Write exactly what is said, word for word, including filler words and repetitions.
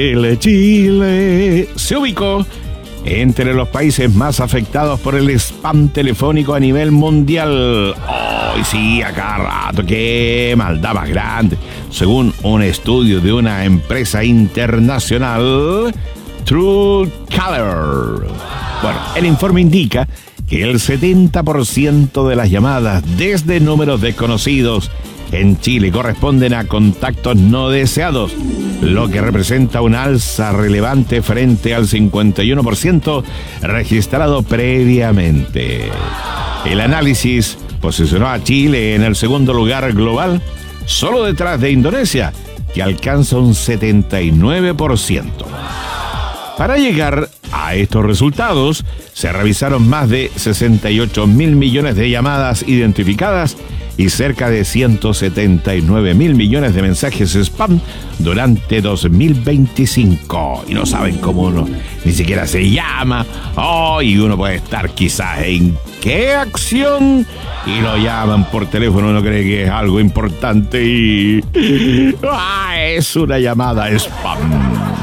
El Chile se ubicó entre los países más afectados por el spam telefónico a nivel mundial. ¡Ay, sí, a cada rato! ¡Qué maldad más grande! Según un estudio de una empresa internacional, Truecaller. Bueno, el informe indica que el setenta por ciento de las llamadas desde números desconocidos en Chile corresponden a contactos no deseados, lo que representa un alza relevante frente al cincuenta y uno por ciento registrado previamente. El análisis posicionó a Chile en el segundo lugar global, solo detrás de Indonesia, que alcanza un setenta y nueve por ciento. Para llegar a estos resultados, se revisaron más de sesenta y ocho mil millones de llamadas identificadas y cerca de ciento setenta y nueve mil millones de mensajes spam durante dos mil veinticinco. Y no saben cómo uno ni siquiera se llama. Oh, y uno puede estar quizás en qué acción y lo llaman por teléfono, uno cree que es algo importante y ah, es una llamada spam.